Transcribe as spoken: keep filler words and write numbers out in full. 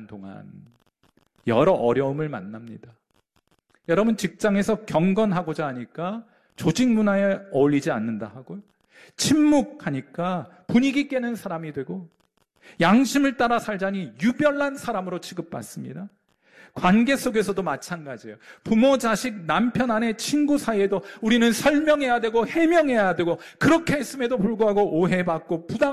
살아가는 동안 여러 어려움을 만납니다. 여러분, 직장에서 경건하고자 하니까 조직 문화에 어울리지 않는다 하고요. 침묵하니까 분위기 깨는 사람이 되고, 양심을 따라 살자니 유별난 사람으로 취급받습니다. 관계 속에서도 마찬가지예요. 부모, 자식, 남편, 아내, 친구 사이에도 우리는 설명해야 되고 해명해야 되고, 그렇게 했음에도 불구하고 오해받고 부당